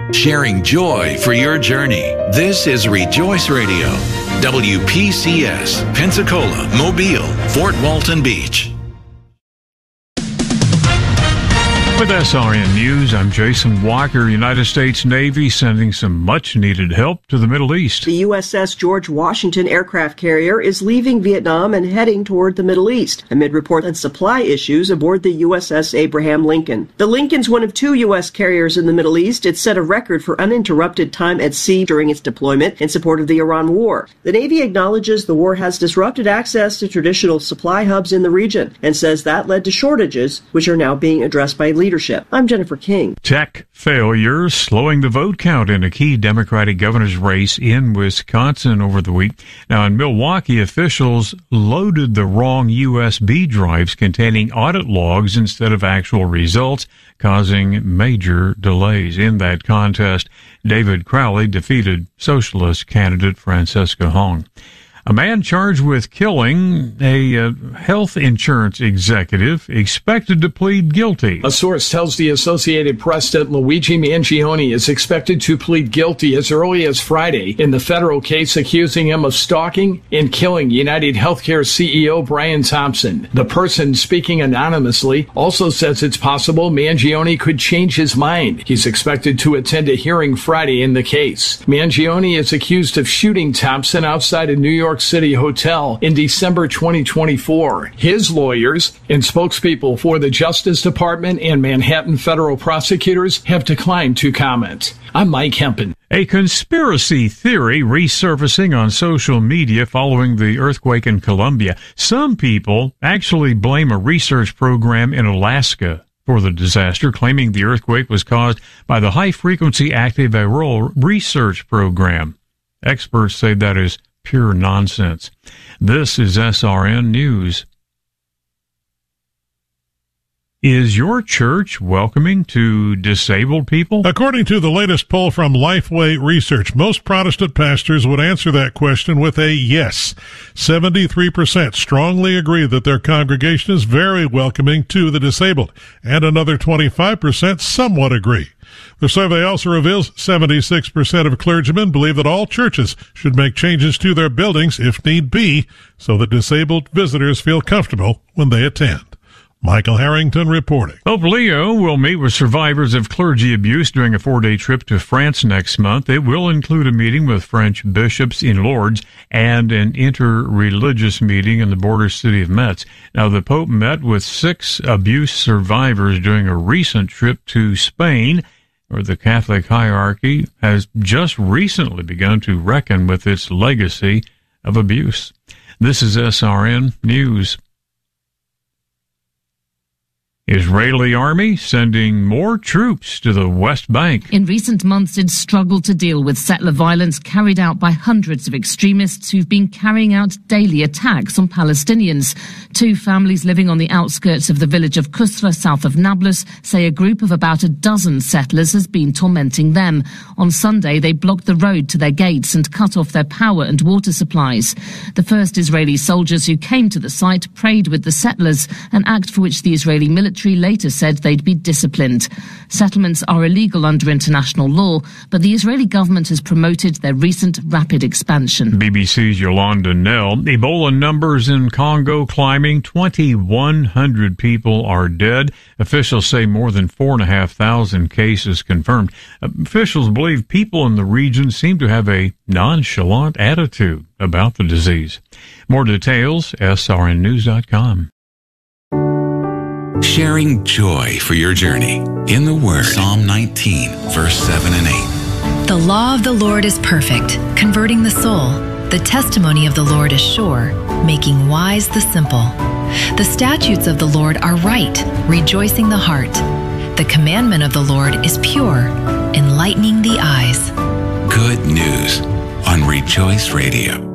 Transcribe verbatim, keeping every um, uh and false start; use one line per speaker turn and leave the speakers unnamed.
Sharing joy for your journey. This is Rejoice Radio. W P C S, Pensacola, Mobile, Fort Walton Beach.
With S R N News, I'm Jason Walker. United States Navy sending some much-needed help to the Middle East.
The U S S George Washington aircraft carrier is leaving Vietnam and heading toward the Middle East, amid reports of supply issues aboard the U S S Abraham Lincoln. The Lincoln's one of two U S carriers in the Middle East. It set a record for uninterrupted time at sea during its deployment in support of the Iran war. The Navy acknowledges the war has disrupted access to traditional supply hubs in the region and says that led to shortages, which are now being addressed by leaders. Leadership. I'm Jennifer King.
Tech failures slowing the vote count in a key Democratic governor's race in Wisconsin over the week. Now, in Milwaukee, officials loaded the wrong U S B drives containing audit logs instead of actual results, causing major delays. In that contest, David Crowley defeated socialist candidate Francesca Hong. A man charged with killing a uh, health insurance executive expected to plead guilty.
A source tells the Associated Press that Luigi Mangione is expected to plead guilty as early as Friday in the federal case accusing him of stalking and killing United Healthcare C E O Brian Thompson. The person speaking anonymously also says it's possible Mangione could change his mind. He's expected to attend a hearing Friday in the case. Mangione is accused of shooting Thompson outside a New York City hotel in December twenty twenty-four. His lawyers and spokespeople for the Justice Department and Manhattan federal prosecutors have declined to comment. I'm Mike Hempen.
A conspiracy theory resurfacing on social media following the earthquake in Colombia. Some people actually blame a research program in Alaska for the disaster, claiming the earthquake was caused by the high-frequency active auroral research program. Experts say that is pure nonsense. This is S R N News. Is your church welcoming to disabled people?
According to the latest poll from Lifeway Research, most Protestant pastors would answer that question with a yes. seventy-three percent strongly agree that their congregation is very welcoming to the disabled, and another twenty-five percent somewhat agree. The survey also reveals seventy-six percent of clergymen believe that all churches should make changes to their buildings if need be, so that disabled visitors feel comfortable when they attend. Michael Harrington reporting.
Pope Leo will meet with survivors of clergy abuse during a four-day trip to France next month. It will include a meeting with French bishops in Lourdes and an inter-religious meeting in the border city of Metz. Now, the Pope met with six abuse survivors during a recent trip to Spain, where the Catholic hierarchy has just recently begun to reckon with its legacy of abuse. This is S R N News. Israeli army sending more troops to the West Bank.
In recent months, it's struggled to deal with settler violence carried out by hundreds of extremists who've been carrying out daily attacks on Palestinians. Two families living on the outskirts of the village of Kusra, south of Nablus, say a group of about a dozen settlers has been tormenting them. On Sunday, they blocked the road to their gates and cut off their power and water supplies. The first Israeli soldiers who came to the site prayed with the settlers, an act for which the Israeli military later said they'd be disciplined. Settlements are illegal under international law, but the Israeli government has promoted their recent rapid expansion.
B B C's Yolanda Nell. Ebola numbers in Congo climbing. twenty-one hundred people are dead. Officials say more than four thousand five hundred cases confirmed. Officials believe people in the region seem to have a nonchalant attitude about the disease. More details, S R N news dot com.
Sharing joy for your journey in the Word. Psalm nineteen, verse seven and eight.
The law of the Lord is perfect, converting the soul. The testimony of the Lord is sure, making wise the simple. The statutes of the Lord are right, rejoicing the heart. The commandment of the Lord is pure, enlightening the eyes.
Good news on Rejoice Radio.